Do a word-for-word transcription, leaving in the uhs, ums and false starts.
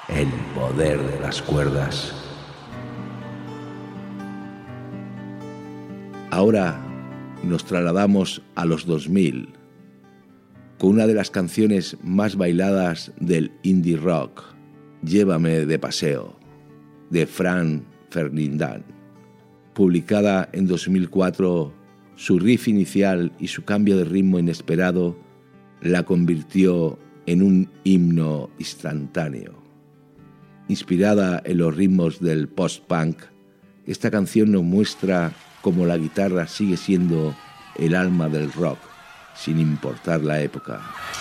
El poder de las cuerdas. Ahora nos trasladamos a los dos mil, con una de las canciones más bailadas del indie rock, Llévame de paseo, de Frank Ferdinand. Publicada en dos mil cuatro, su riff inicial y su cambio de ritmo inesperado la convirtió en un himno instantáneo. Inspirada en los ritmos del post-punk, esta canción nos muestra cómo la guitarra sigue siendo el alma del rock, sin importar la época.